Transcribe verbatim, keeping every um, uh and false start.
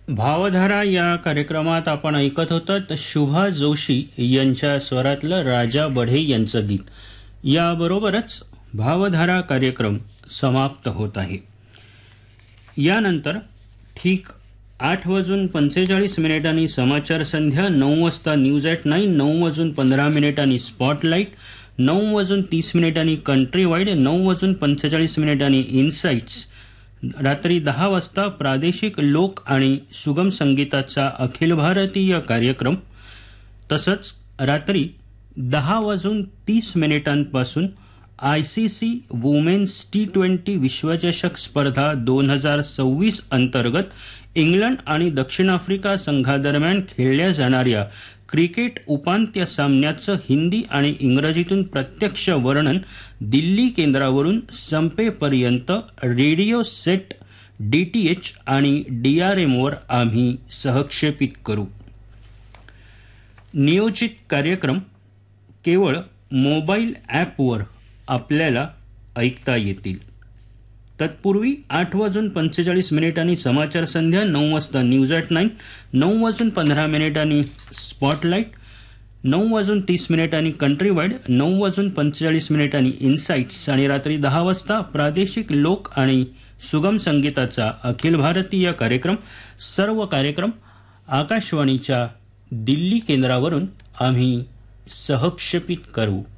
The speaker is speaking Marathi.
भावधारा या कार्यक्रमात आपण ऐकत होतात शुभा जोशी यांच्या स्वरातलं राजा बढे यांचं गीत. याबरोबरच भावधारा कार्यक्रम समाप्त होत आहे. यानंतर ठीक आठ वाजून पंचेचाळीस मिनिटांनी समाचार संध्या, नऊ वाजता न्यूज ॲट नाईन, नऊ वाजून पंधरा मिनिटांनी स्पॉटलाईट, नऊ वाजून तीस मिनिटांनी कंट्री वाईड, नऊ वाजून पंचेचाळीस मिनिटांनी इन्साइट्स, रात्री दहा वाजता प्रादेशिक लोक आणि सुगम संगीताचा अखिल भारतीय कार्यक्रम, तसंच रात्री दहा वाजून तीस मिनिटांपासून I C C women's T twenty विश्वचषक स्पर्धा दोन हजार सव्वीस अंतर्गत इंग्लंड आणि दक्षिण आफ्रिका संघादरम्यान खेळल्या जाणाऱ्या क्रिकेट उपांत्य सामन्याचं हिंदी आणि इंग्रजीतून प्रत्यक्ष वर्णन दिल्ली केंद्रावरून संपेपर्यंत radio set, D T H आणि डी आर एमवर आम्ही सहक्षेपित करू. नियोजित कार्यक्रम केवळ मोबाईल ॲपवर आपल्याला ऐकता येतील. तत्पूर्वी आठ वाजून पंचेचाळीस मिनिटांनी समाचार संध्या, नऊ वाजता न्यूज ॲट नाईन, नऊ वाजून पंधरा मिनिटांनी स्पॉटलाईट, नऊ वाजून तीस मिनिटांनी कंट्री वाईड, नऊ वाजून पंचेचाळीस मिनिटांनी इन्साइट्स आणि रात्री दहा वाजता प्रादेशिक लोक आणि सुगम संगीताचा अखिल भारतीय कार्यक्रम. सर्व कार्यक्रम आकाशवाणीच्या दिल्ली केंद्रावरून आम्ही सहक्षेपित करू.